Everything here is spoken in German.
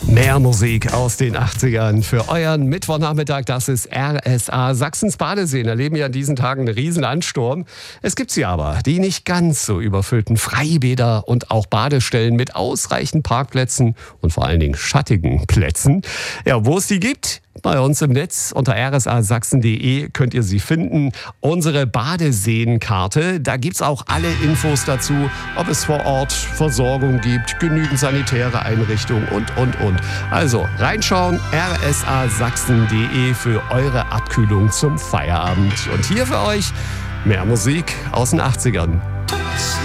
Mehr Musik aus den 80ern für euren Mittwochnachmittag. Das ist RSA. Sachsens Badeseen erleben ja in diesen Tagen einen riesen Ansturm. Es gibt sie aber, die nicht ganz so überfüllten Freibäder und auch Badestellen mit ausreichend Parkplätzen und vor allen Dingen schattigen Plätzen. Ja, wo es die gibt? Bei uns im Netz unter rsasachsen.de könnt ihr sie finden. Unsere Badeseenkarte, da gibt's auch alle Infos dazu, ob es vor Ort Versorgung gibt, genügend sanitäre Einrichtungen und. Also reinschauen, rsasachsen.de für eure Abkühlung zum Feierabend. Und hier für euch mehr Musik aus den 80ern.